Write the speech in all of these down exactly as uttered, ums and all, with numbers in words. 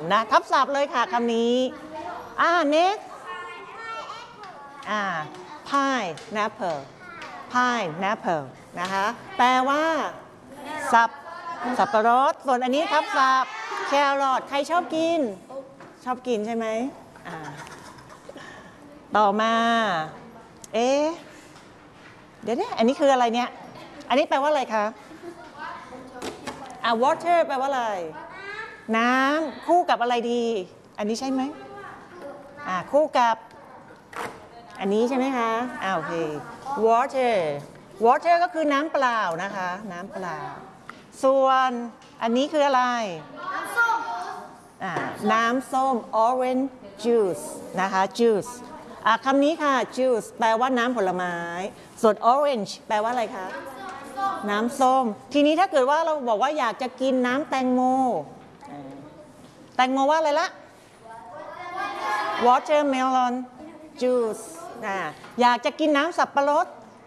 นะทับศัพท์เลยค่ะคำนี้อ่า next อ่า pineapple pineapple นะคะแปลว่าสับสับปะรดส่วนอันนี้ทับศัพท์แครอทใครชอบกินชอบกินใช่ไหมอ่าต่อมาเอ๊ะเดี๋ยวเนี่ยอันนี้คืออะไรเนี่ยอันนี้แปลว่าอะไรคะอ่า water แปลว่าอะไรน้ำคู่กับอะไรดีอันนี้ใช่ไหมอ่าคู่กับอันนี้ใช่ไหมคะอ่าโอเค water water ก็คือน้ำเปล่านะคะน้ำเปล่าส่วนอันนี้คืออะไรน้ำส้มอ่าน้ำส้ม orange juice นะคะ juice อ่าคำนี้ค่ะ juice แปลว่าน้ำผลไม้ส่วน orange แปลว่าอะไรคะน้ำส้มทีนี้ถ้าเกิดว่าเราบอกว่าอยากจะกินน้ำแตงโมแตงโมว่าอะไรละ watermelon juice อ่าอยากจะกินน้ำสับปะรด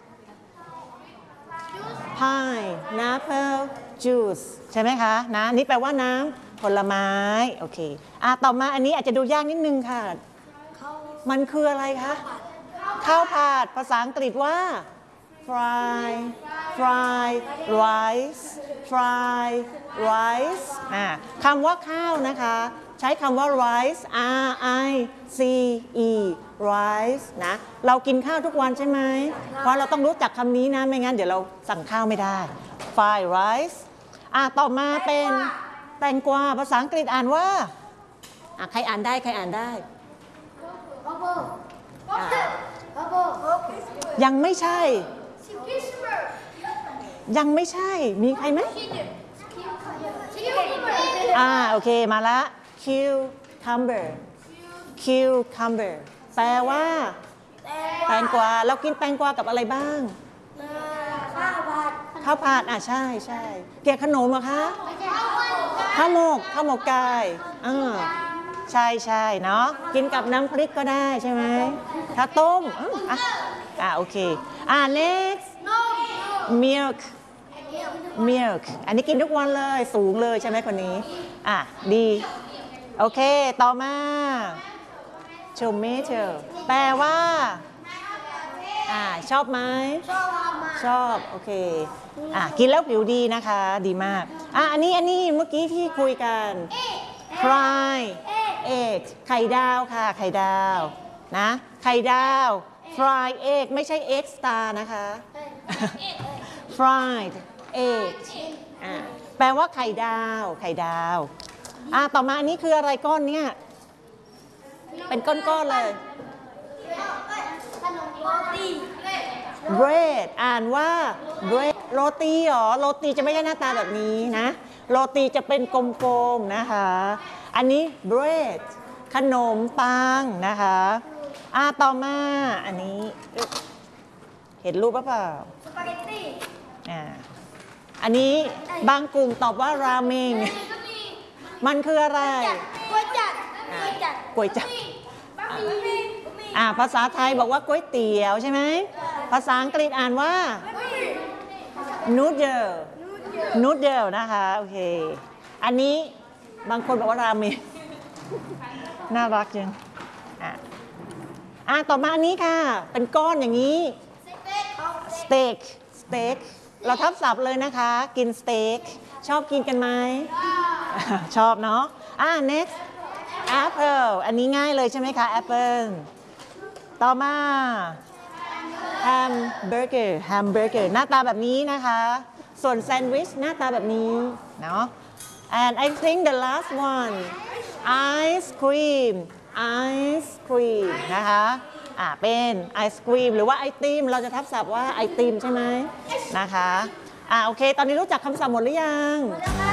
pineapple juice ใช่ไหมคะนะนี่แปลว่าน้ำผลไม้โอเคอ่ะต่อมาอันนี้อาจจะดูยากนิดนึงค่ะมันคืออะไรคะข้าวผัดภาษาอังกฤษว่า fry fry rice fry rice อ่ะคำว่าข้าวนะคะใช้คำว่า rice r i c e rice นะเรากินข้าวทุกวันใช่ไหมเพราะเราต้องรู้จักคำนี้นะไม่งั้นเดี๋ยวเราสั่งข้าวไม่ได้ fry rice อ่ะต่อมาเป็นแตงกวาภาษาอังกฤษอ่านว่าอ่ะใครอ่านได้ใครอ่านได้ยังไม่ใช่ยังไม่ใช่มีใครไหมอ่าโอเคมาละ cucumber cucumber แปลว่าแตงกวาเรากินแตงกวากับอะไรบ้างข้าวผัดข้าวผัดอ่ะใช่ใช่เกี่ยวขนมเหรอคะข้าวหมกข้าวหมกไก่อ่าใช่ใช่เนาะกินกับน้ำพริกก็ได้ใช่ไหมถ้าต้มอ่ะอ่ะโอเคอ่ะ next milk milk อันนี้กินทุกวันเลยสูงเลยใช่ไหมคนนี้อ่ะดีโอเคต่อมา tomato แปลว่าอ่าชอบไหมชอบชอบโอเคอ่ะกินแล้วผิวดีนะคะดีมากอ่ะอันนี้อันนี้เมื่อกี้ที่คุยกัน fry egg ไข่ดาวค่ะไข่ดาวนะไข่ดาว fry egg ไม่ใช่ egg star นะคะ fried egg อ่ะแปลว่าไข่ดาวไข่ดาวอ่ะต่อมาอันนี้คืออะไรก้อนเนี้ยเป็นก้อนๆเลย bread อ่านว่า bread โรตีหรอโรตีจะไม่ใช่หน้าตาแบบนี้นะโรตีจะเป็นกลมๆนะคะอันนี้ bread ขนมปังนะคะอ่ะต่อมาอันนี้เห็นรูปป่ะเปล่าสปาเกตตี้อ่าอันนี้บางกลุ่มตอบว่าราเมงมันคืออะไรก๋วยจั๊บก๋วยจั๊บอ่าภาษาไทยบอกว่าก๋วยเตี๋ยวใช่ไหมภาษาอังกฤษอ่านว่า noodle noodle นะคะโอเคอันนี้บางคนบอกว่าราเมงน่ารักจังอ่ะอ่ะต่อมาอันนี้ค่ะเป็นก้อนอย่างนี้สเต็กสเต็กเราทับศัพท์เลยนะคะกินสเต็กชอบกินกันไหมชอบเนาะอ่ะ next apple อันนี้ง่ายเลยใช่ไหมคะ apple ต่อมาแฮมเบอร์เกอร์แฮมเบอร์เกอร์หน้าตาแบบนี้นะคะส่วนแซนด์วิชหน้าตาแบบนี้เนาะ and I think the last one ice cream ice cream นะคะอ่าเป็นไอศครีมหรือว่าไอติมเราจะทับศัพท์ว่าไอติมใช่ไหมนะคะอ่าโอเคตอนนี้รู้จักคำศัพท์หมดหรือยัง